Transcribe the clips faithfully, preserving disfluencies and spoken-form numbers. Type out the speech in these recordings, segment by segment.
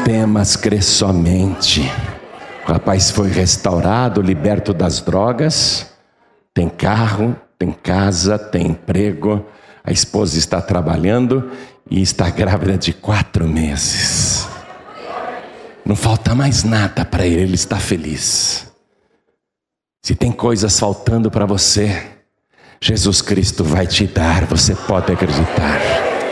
temas, crê somente. O rapaz foi restaurado, liberto das drogas, tem carro, tem casa, tem emprego, a esposa está trabalhando e está grávida de quatro meses. Não falta mais nada para ele, ele está feliz. Se tem coisas faltando para você, Jesus Cristo vai te dar, você pode acreditar.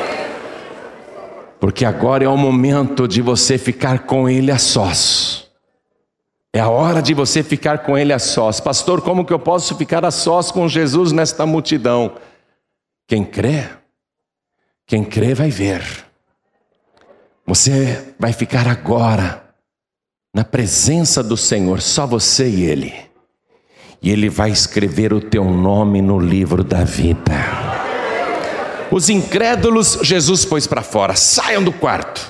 Porque agora é o momento de você ficar com Ele a sós. É a hora de você ficar com Ele a sós. Pastor, como que eu posso ficar a sós com Jesus nesta multidão? Quem crê, quem crê vai ver. Você vai ficar agora na presença do Senhor, só você e Ele. E Ele vai escrever o teu nome no livro da vida. Os incrédulos, Jesus pôs para fora, saiam do quarto.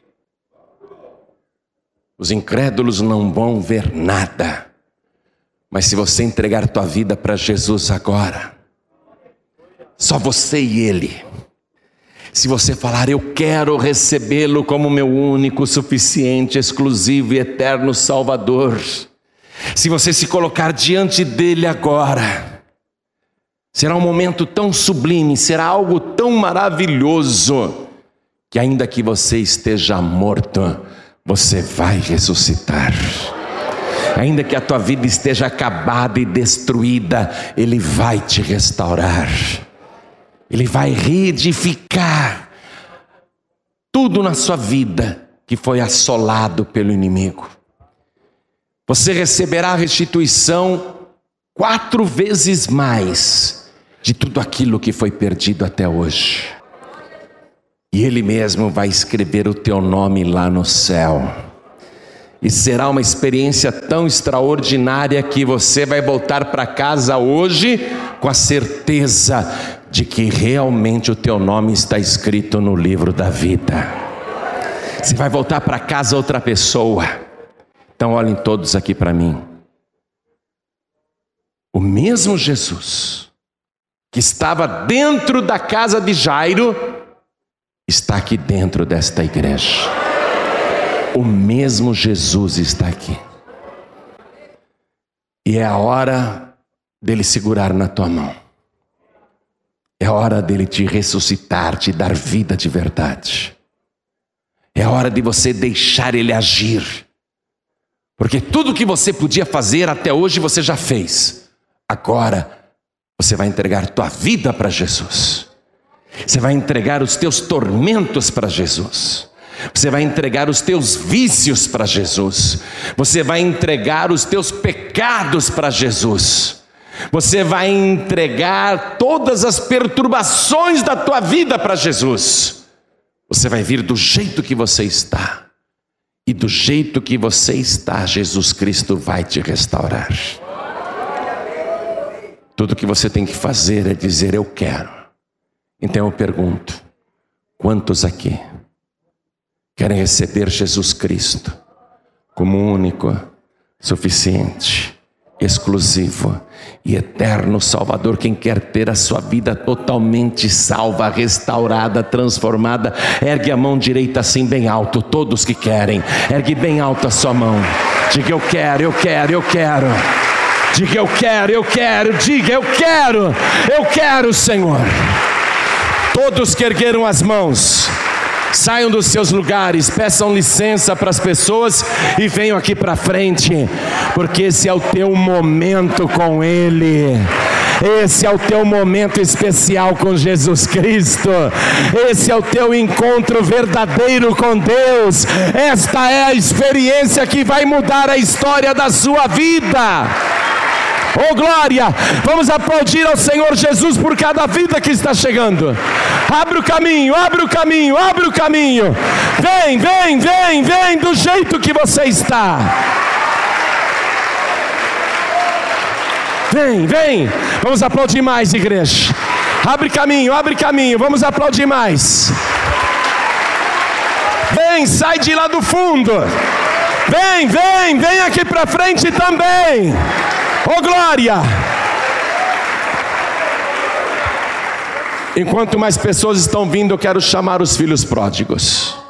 Os incrédulos não vão ver nada. Mas se você entregar tua vida para Jesus agora, só você e Ele. Se você falar, eu quero recebê-lo como meu único, suficiente, exclusivo e eterno Salvador. Se você se colocar diante dele agora, será um momento tão sublime, será algo tão maravilhoso, que ainda que você esteja morto, você vai ressuscitar. Ainda que a tua vida esteja acabada e destruída, Ele vai te restaurar. Ele vai reedificar tudo na sua vida que foi assolado pelo inimigo. Você receberá a restituição quatro vezes mais de tudo aquilo que foi perdido até hoje. E Ele mesmo vai escrever o teu nome lá no céu. E será uma experiência tão extraordinária que você vai voltar para casa hoje com a certeza de que realmente o teu nome está escrito no livro da vida. Você vai voltar para casa outra pessoa. Então olhem todos aqui para mim. O mesmo Jesus que estava dentro da casa de Jairo está aqui dentro desta igreja. O mesmo Jesus está aqui. E é a hora dele segurar na tua mão. É a hora dele te ressuscitar, te dar vida de verdade. É a hora de você deixar ele agir. Porque tudo que você podia fazer até hoje você já fez. Agora você vai entregar tua vida para Jesus. Você vai entregar os teus tormentos para Jesus. Você vai entregar os teus vícios para Jesus. Você vai entregar os teus pecados para Jesus. Você vai entregar todas as perturbações da tua vida para Jesus. Você vai vir do jeito que você está. E do jeito que você está, Jesus Cristo vai te restaurar. Tudo que você tem que fazer é dizer, eu quero. Então eu pergunto, quantos aqui querem receber Jesus Cristo como único, suficiente, exclusivo e eterno Salvador? Quem quer ter a sua vida totalmente salva, restaurada, transformada, ergue a mão direita assim bem alto. Todos que querem, ergue bem alto a sua mão. Diga, eu quero, eu quero, eu quero. Diga, eu quero, eu quero. Diga, eu quero, eu quero, Senhor. Todos que ergueram as mãos, saiam dos seus lugares, peçam licença para as pessoas e venham aqui para frente, porque esse é o teu momento com Ele. Esse é o teu momento especial com Jesus Cristo. Esse é o teu encontro verdadeiro com Deus. Esta é a experiência que vai mudar a história da sua vida. Oh glória, vamos aplaudir ao Senhor Jesus por cada vida que está chegando. Abre o caminho, abre o caminho, abre o caminho. Vem, vem, vem, vem do jeito que você está. Vem, vem, vamos aplaudir mais, igreja. Abre caminho, abre caminho, vamos aplaudir mais. Vem, sai de lá do fundo. Vem, vem, vem aqui para frente também. Oh glória! Enquanto mais pessoas estão vindo, eu quero chamar os filhos pródigos.